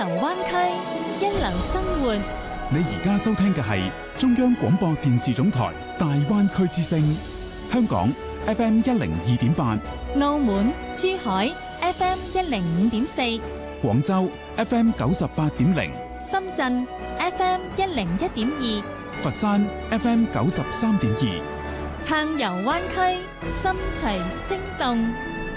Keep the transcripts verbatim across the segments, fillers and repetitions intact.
由灣區一流生活。 你而家收聽嘅係中央廣播電視總台大灣區之聲，香港 F M 一零二點八， 澳門、珠海 F M 一零五點四， 廣州 F M 九十八點零， 深圳 F M 一零一點二， 佛山 F M 九十三點二。 撐遊灣區，心隨聲動。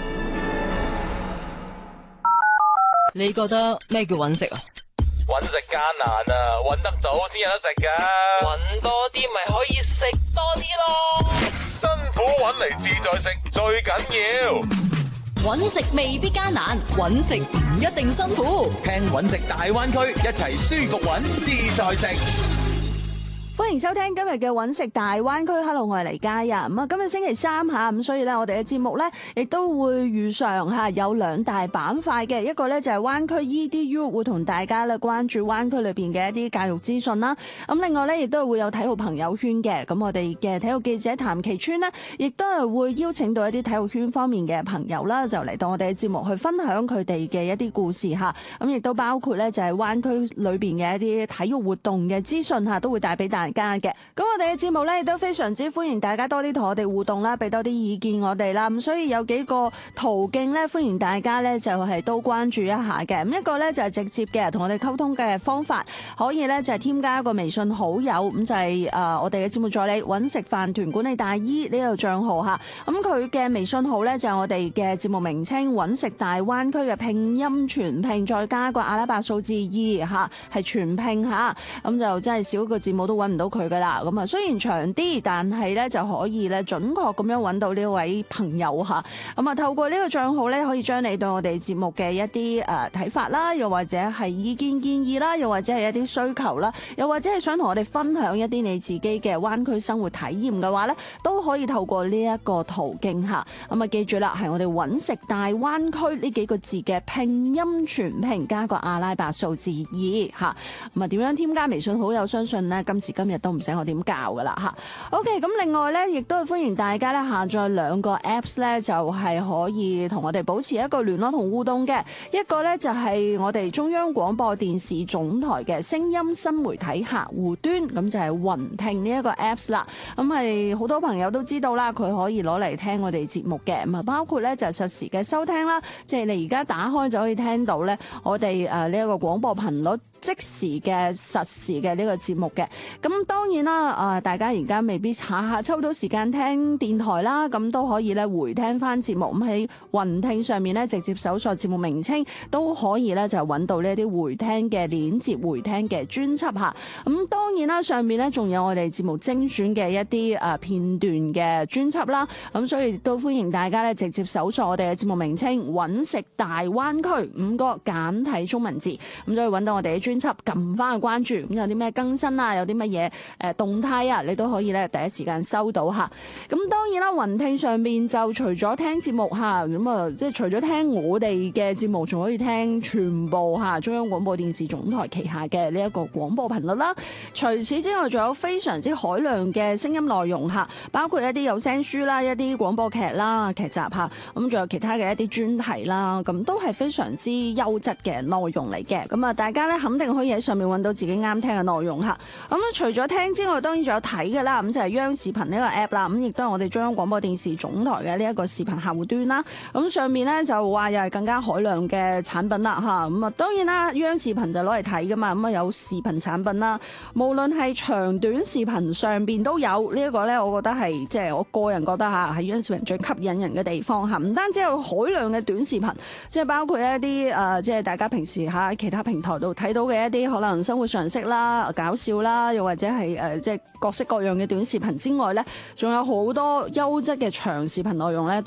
你覺得咩叫揾食啊？ 揾食艱難啊，揾得到先有得食噶。揾多啲咪可以食多啲咯。辛苦揾嚟自在食最緊要。 揾食未必艱難，揾食唔一定辛苦。 聽揾食大灣區，一齊舒服揾自在食。 歡迎收聽今日嘅揾食大灣區。Hello， 我係黎嘉啊。咁啊，今日星期三吓，咁所以咧，我哋嘅節目咧，亦都會遇上吓有兩大板塊嘅，一個咧就係灣區 E D U 會同大家咧關注灣區裏邊嘅一啲教育資訊啦。咁另外咧，亦都會有體育朋友圈嘅。咁我哋嘅體育記者譚其川呢，亦都係會邀請到一啲體育圈方面嘅朋友啦，就嚟到我哋嘅節目去分享佢哋嘅一啲故事吓。咁亦都包括咧就係灣區裏邊嘅一啲體育活動嘅資訊吓，都會帶俾大家嘅。咁我哋嘅節目咧亦都非常之歡迎大家多啲同我哋互動啦，俾多啲意見我哋啦。咁所以有幾個途徑咧，歡迎大家咧就係都關注一下嘅。咁一個咧就係直接嘅同我哋溝通嘅方法，可以咧就係添加一個微信好友，咁就係誒我哋嘅節目助理揾食飯團管理大姨呢個賬號吓。咁佢嘅微信號咧就係我哋嘅節目名稱揾食大灣區嘅拼音全拼，再加個阿拉伯數字二吓，係全拼吓。咁就真係少個字母都揾唔到佢噶啦。咁啊，雖然長啲，但係咧就可以咧準確咁樣揾到呢位朋友吓。咁啊，透過呢個賬號咧，可以將你對我哋節目嘅一啲誒睇法啦，又或者係意見建議啦，又或者係一啲需求啦，又或者係想同我哋分享一啲你自己嘅灣區生活體驗嘅話咧，都可以透過呢一個途徑吓。咁啊，記住啦，係我哋揾食大灣區呢幾個字嘅拼音全拼加個阿拉伯數字二吓。咁啊，點樣添加微信好友？相信呢，今時今日都唔使我點教噶啦吓。OK， 咁另外咧，亦都係歡迎大家咧下載兩個 Apps 咧，就係可以同我哋保持一個聯絡同互動嘅。一個咧就係我哋中央廣播電視總台嘅聲音新媒體客戶端，咁就係雲聽呢一個 Apps 啦。咁係好多朋友都知道啦，佢可以攞嚟聽我哋節目嘅。咁啊，包括咧就係實時嘅收聽啦，即係你而家打開就可以聽到咧我哋誒呢一個廣播頻率即時嘅實時嘅呢個節目嘅。咁當然啦，啊大家而家未必下下抽到時間聽電台啦，咁都可以咧回聽翻節目。咁喺雲聽上面咧直接搜索節目名稱，都可以咧就揾到呢啲回聽嘅鏈接、回聽嘅專輯吓。咁當然啦，上面咧仲有我哋節目精選嘅一啲誒片段嘅專輯啦。咁所以都歡迎大家咧直接搜索我哋嘅節目名稱揾食大灣區五個簡體中文字，咁就可以揾到我哋嘅專輯，撳翻去關注。咁有啲咩更新啊，有啲乜嘢誒動態啊，你都可以咧第一時間收到吓。咁當然啦，雲聽上面就除咗聽節目吓，咁啊即係除咗聽我哋嘅節目，仲可以聽全部吓中央廣播電視總台旗下嘅呢一個廣播頻率啦。除此之外，仲有非常之海量嘅聲音內容吓，包括一啲有聲書啦、一啲廣播劇啦、劇集吓，咁仲有其他嘅一啲專題啦，咁都係非常之優質嘅內容嚟嘅。咁啊，大家咧肯定可以喺上面揾到自己啱聽嘅內容吓。咁除咗聽之外，當然仲有睇嘅啦。咁就係央視頻呢個 app 啦。咁亦都係我哋中央廣播電視總台嘅呢一個視頻客戶端啦。咁上面咧就話又係更加海量嘅產品啦吓。咁啊，當然啦，央視頻就攞嚟睇噶嘛。咁啊有視頻產品啦，無論係長短視頻上邊都有。呢一個咧，我覺得係即係我個人覺得吓係央視頻最吸引人嘅地方吓。唔單止有海量嘅短視頻，即係包括一啲誒，即係大家平時喺其他平台度睇到嘅一啲可能生活常識啦、搞笑啦，又或者係誒即係各式各樣嘅短視頻之外咧，仲有好多優質嘅長視頻內容咧。